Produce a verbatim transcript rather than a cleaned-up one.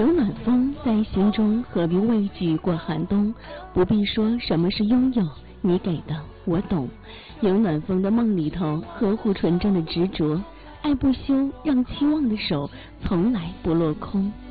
有暖风在心中，何必畏惧过寒冬？不必说什么是拥有，你给的我懂。有暖风的梦里头，呵护纯真的执着，爱不休，让期望的手从来不落空。